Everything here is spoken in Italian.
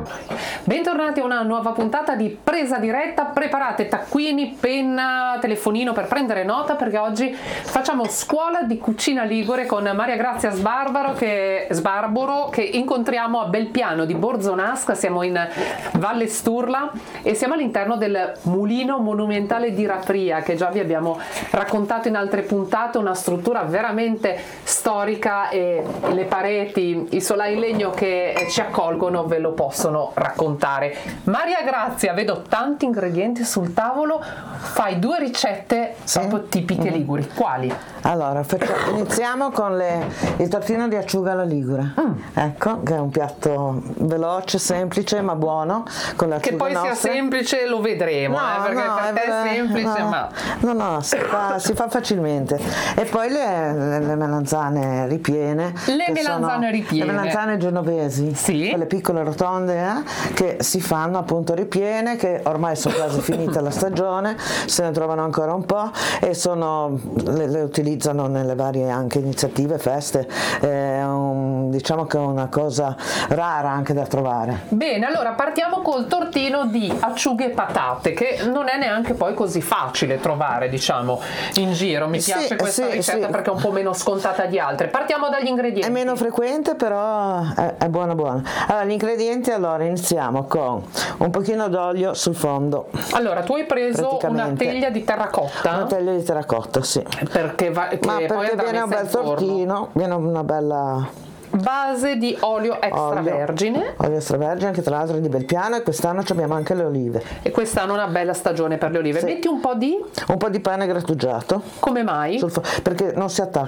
Bentornati a una nuova puntata di Presa Diretta. Preparate taccuini, penna, telefonino per prendere nota, perché oggi facciamo scuola di cucina ligure con Maria Grazia Sbarbaro che incontriamo a Belpiano di Borzonasca. Siamo in Valle Sturla e siamo all'interno del mulino monumentale di Rapria, che già vi abbiamo raccontato in altre puntate, una struttura veramente storica, e le pareti, i solai in legno che ci accolgono ve lo possono raccontare. Maria Grazia, vedo tanti ingredienti sul tavolo, fai due ricette proprio tipiche liguri. Quali? Allora, iniziamo con il tortino di acciuga alla ligure. Ecco, che è un piatto veloce, semplice ma buono. Con che poi sia semplice lo vedremo, perché per te è semplice, ma... No, si fa facilmente. E poi le melanzane ripiene. Le melanzane genovesi, sì. Quelle piccole rotonde, che si fanno appunto ripiene, che ormai sono quasi finita la stagione, se ne trovano ancora un po' e le utilizzano nelle varie anche iniziative, feste. Diciamo che è una cosa rara anche da trovare. Bene, allora partiamo col tortino di acciughe e patate, che non è neanche poi così facile trovare, diciamo, in giro. Mi piace questa ricetta perché è un po' meno scontata di altre. Partiamo dagli ingredienti. È meno frequente, però è buona. Allora, gli ingredienti, iniziamo con un pochino d'olio sul fondo. Allora, tu hai preso una teglia di terracotta? Una teglia di terracotta, sì. Perché viene un bel tortino, viene una bella base di olio extravergine. Olio extravergine, che tra l'altro è di Belpiano, e quest'anno abbiamo anche le olive. E quest'anno una bella stagione per le olive. Sì. Metti un po' di pane grattugiato. Come mai? Perché non si attacca.